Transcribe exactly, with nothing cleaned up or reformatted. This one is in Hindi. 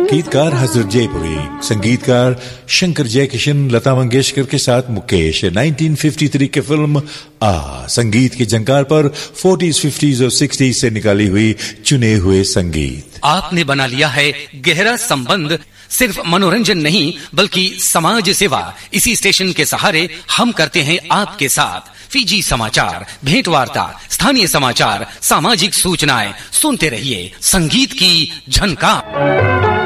गीतकार हजरत जयपुरी, संगीतकार शंकर जयकिशन, लता मंगेशकर के साथ मुकेश। उन्नीस सौ तिरेपन की फिल्म आ, संगीत के जंकार पर फोर्टीज, फिफ्टीज और सिक्सटीज से निकाली हुई चुने हुए संगीत। आपने बना लिया है गहरा संबंध, सिर्फ मनोरंजन नहीं बल्कि समाज सेवा। इसी स्टेशन के सहारे हम करते हैं आपके साथ फीजी समाचार, भेंट वार्ता, स्थानीय समाचार, सामाजिक सूचनाएं। सुनते रहिए संगीत की झनकार।